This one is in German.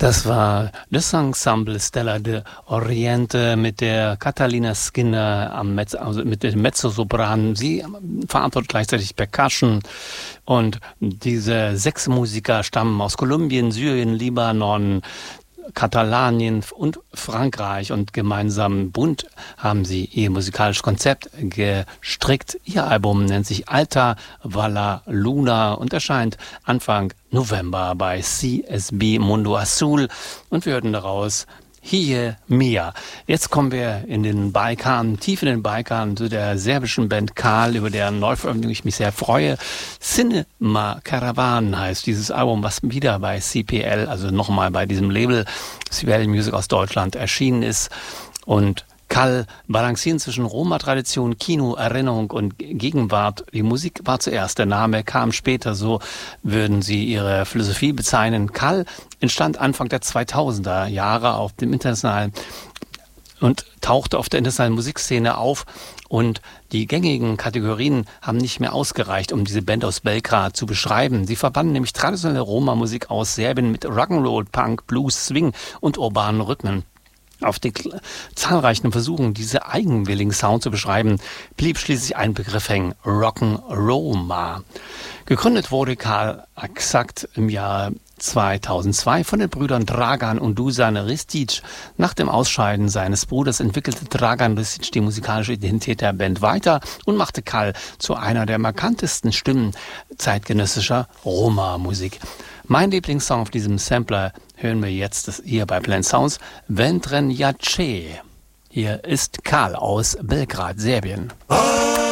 Das war das Ensemble Stella de Oriente mit der Catalina Skinner also mit dem Mezzosopran. Sie verantwortet gleichzeitig Percussion. Und diese 6 Musiker stammen aus Kolumbien, Syrien, Libanon, Katalanien und Frankreich, und gemeinsam bunt haben sie ihr musikalisches Konzept gestrickt. Ihr Album nennt sich Alta Vala Luna und erscheint Anfang November bei CSB Mundo Azul, und wir hörten daraus Hier Mia. Jetzt kommen wir in den Balkan, tief in den Balkan, zu der serbischen Band Kal, über deren Neuveröffentlichung ich mich sehr freue. Cinema Caravan heißt dieses Album, was wieder bei CPL, also nochmal bei diesem Label CPL Music aus Deutschland erschienen ist. Und Kal balancieren zwischen Roma-Tradition, Kino, Erinnerung und Gegenwart. Die Musik war zuerst, der Name kam später, so würden sie ihre Philosophie bezeichnen. Kal entstand Anfang der 2000er Jahre auf dem internationalen und tauchte auf der internationalen Musikszene auf, und die gängigen Kategorien haben nicht mehr ausgereicht, um diese Band aus Belgrad zu beschreiben. Sie verbanden nämlich traditionelle Roma-Musik aus Serbien mit Rock'n'Roll, Punk, Blues, Swing und urbanen Rhythmen. Auf den zahlreichen Versuchen, diese eigenwilligen Sound zu beschreiben, blieb schließlich ein Begriff hängen: Rock'n'Roma. Gegründet wurde Kal exakt im Jahr 2002 von den Brüdern Dragan und Dusan Ristic. Nach dem Ausscheiden seines Bruders entwickelte Dragan Ristic die musikalische Identität der Band weiter und machte Kal zu einer der markantesten Stimmen zeitgenössischer Roma-Musik. Mein Lieblingssong auf diesem Sampler hören wir jetzt hier bei Planet Sounds, Ventren Jace. Hier ist Kal aus Belgrad, Serbien.